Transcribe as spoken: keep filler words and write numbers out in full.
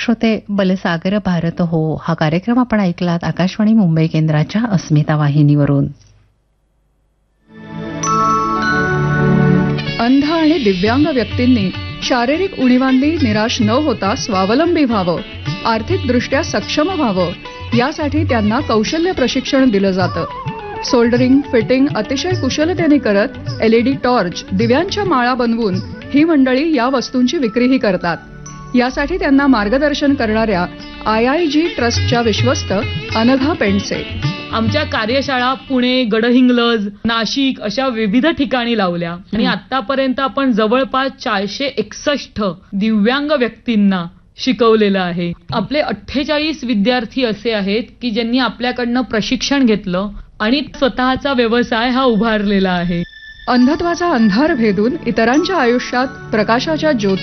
श्रोते, बलसागर भारत हो हा कार्यक्रम आपण ऐकलात आकाशवाणी मुंबई केंद्राच्या अस्मिता वाहिनीवरून. अंध आणि दिव्यांग व्यक्तींनी शारीरिक उणीवांनी निराश न होता स्वावलंबी व्हावं, आर्थिकदृष्ट्या सक्षम व्हावं, यासाठी त्यांना कौशल्य प्रशिक्षण दिलं जातं. सोल्डरिंग, फिटिंग अतिशय कुशलतेने करत एलईडी टॉर्च, दिव्यांच्या माळा बनवून ही मंडळी या वस्तूंची विक्रीही करतात. यासाठी त्यांना मार्गदर्शन करणाऱ्या आय आय जी ट्रस्टच्या विश्वस्त अनघा पेंडसे. आमच्या कार्यशाळा पुणे, गडहिंग्लज, नाशिक अशा विविध ठिकाणी लावल्या आणि आतापर्यंत आपण जवळपास चारशे एकसष्ट दिव्यांग व्यक्तींना शिकवलेलं आहे. आपले अठ्ठेचाळीस विद्यार्थी असे आहेत की ज्यांनी आपल्याकडनं प्रशिक्षण घेतलं आणि स्वतःचा व्यवसाय हा उभारलेला आहे. अंधत्वाचा अंधार भेदून इतरांच्या आयुष्यात प्रकाशाच्या ज्योती